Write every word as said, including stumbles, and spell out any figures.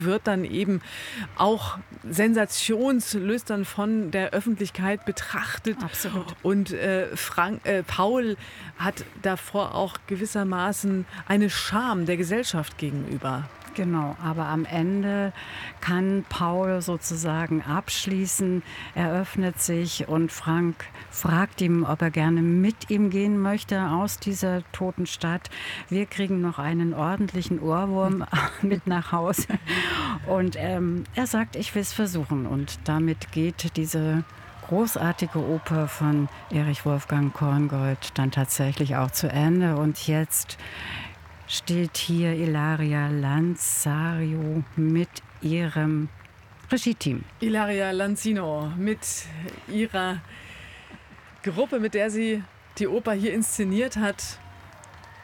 wird dann eben auch sensationslüstern von der Öffentlichkeit betrachtet. Absolut. Und äh, Frank, äh, Paul hat davor auch gewissermaßen eine Scham der Gesellschaft gegenüber. Genau, aber am Ende kann Paul sozusagen abschließen, er öffnet sich und Frank fragt ihn, ob er gerne mit ihm gehen möchte aus dieser toten Stadt. Wir kriegen noch einen ordentlichen Ohrwurm mit nach Hause und ähm, er sagt, ich will es versuchen, und damit geht diese großartige Oper von Erich Wolfgang Korngold dann tatsächlich auch zu Ende. Und jetzt steht hier Ilaria Lanzario mit ihrem Regie-Team. Ilaria Lanzino mit ihrer Gruppe, mit der sie die Oper hier inszeniert hat.